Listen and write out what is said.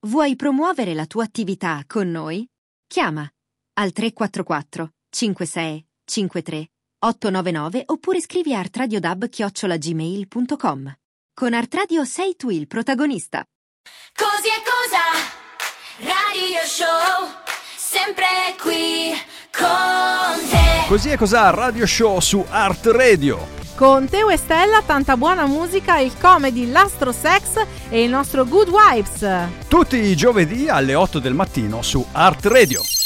Vuoi promuovere la tua attività con noi? Chiama al 344 56 53 899 oppure scrivi a artradiodub@gmail.com. Con Art Radio sei tu il protagonista. Così è cosa, radio show, sempre qui con te. Così è cos'ha Radio Show su Art Radio. Con Teo e Stella, tanta buona musica, il comedy, l'astro sex e il nostro Good Vibes. Tutti i giovedì alle 8 del mattino su Art Radio.